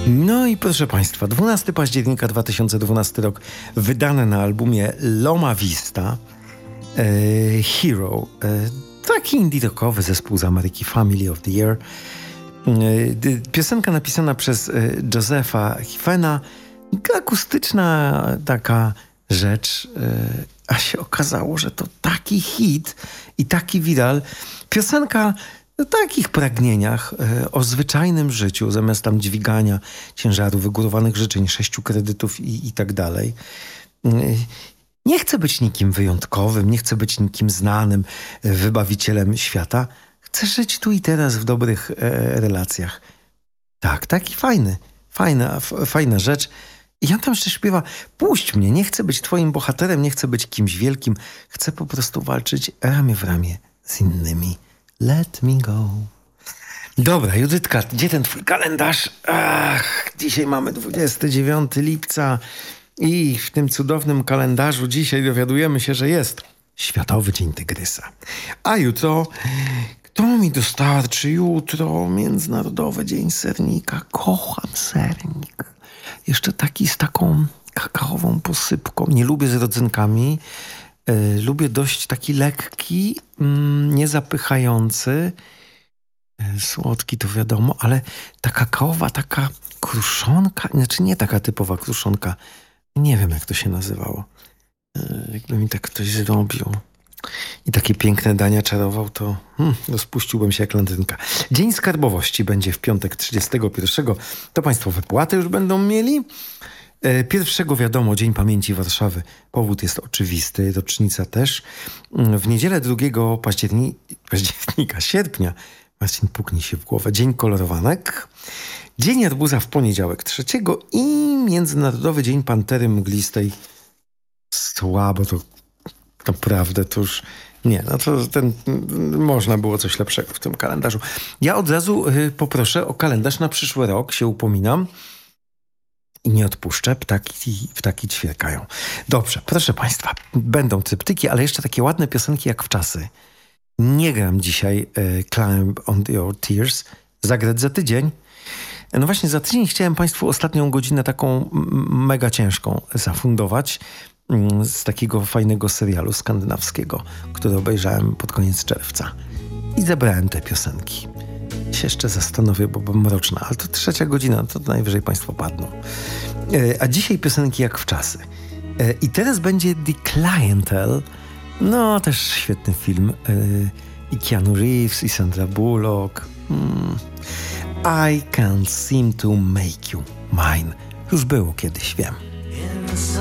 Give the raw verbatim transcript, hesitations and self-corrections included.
No i proszę Państwa, dwunastego października dwa tysiące dwunasty rok, wydane na albumie Loma Vista e, Hero, e, taki indie rockowy zespół z Ameryki, Family of the Year. E, piosenka napisana przez e, Josepha Hifena, akustyczna taka rzecz, e, a się okazało, że to taki hit i taki viral. Piosenka o takich pragnieniach, e, o zwyczajnym życiu, zamiast tam dźwigania ciężaru, wygórowanych życzeń, sześciu kredytów i, i tak dalej. E, nie chcę być nikim wyjątkowym, nie chcę być nikim znanym, e, wybawicielem świata. Chcę żyć tu i teraz w dobrych e, relacjach. Tak, taki fajny, fajna, f, fajna rzecz. I on tam jeszcze śpiewa: puść mnie, nie chcę być twoim bohaterem, nie chcę być kimś wielkim. Chcę po prostu walczyć ramię w ramię z innymi. Let me go. Dobra, Judytka, gdzie ten twój kalendarz? Ach, dzisiaj mamy dwudziestego dziewiątego lipca i w tym cudownym kalendarzu dzisiaj dowiadujemy się, że jest Światowy Dzień Tygrysa. A jutro, kto mi dostarczy jutro? Międzynarodowy Dzień Sernika. Kocham sernik. Jeszcze taki z taką kakaową posypką. Nie lubię z rodzynkami. Yy, lubię dość taki lekki, mm, niezapychający. Yy, słodki to wiadomo, ale ta kakaowa, taka kruszonka, znaczy nie taka typowa kruszonka. Nie wiem, jak to się nazywało. Yy, jakby mi tak ktoś zrobił i takie piękne dania czarował, to hmm, rozpuściłbym się jak landrynka. Dzień Skarbowości będzie w piątek trzydziestego pierwszego. To Państwo wypłaty już będą mieli. Pierwszego wiadomo, Dzień Pamięci Warszawy. Powód jest oczywisty, rocznica też. W niedzielę drugiego października, października, sierpnia, Marcin, puknij się w głowę, Dzień Kolorowanek. Dzień Arbuza w poniedziałek trzeciego i Międzynarodowy Dzień Pantery Mglistej. Słabo to naprawdę, to już nie, no to ten, można było coś lepszego w tym kalendarzu. Ja od razu y, poproszę o kalendarz na przyszły rok, się upominam. I nie odpuszczę, ptaki, ptaki ćwierkają. Dobrze, proszę Państwa, będą tryptyki, ale jeszcze takie ładne piosenki jak Wczasy. Nie gram dzisiaj e, Climb on Your Tears, zagrać za tydzień. No właśnie, za tydzień chciałem Państwu ostatnią godzinę taką m- mega ciężką zafundować m- z takiego fajnego serialu skandynawskiego, który obejrzałem pod koniec czerwca. I zebrałem te piosenki. Się jeszcze zastanowię, bo mroczna, ale to trzecia godzina, to najwyżej Państwo padną. E, a dzisiaj piosenki jak Wczasy. E, I teraz będzie The Clientele. No, też świetny film. E, I Keanu Reeves, i Sandra Bullock. Hmm. I can't seem to make you mine. Już było kiedyś, wiem.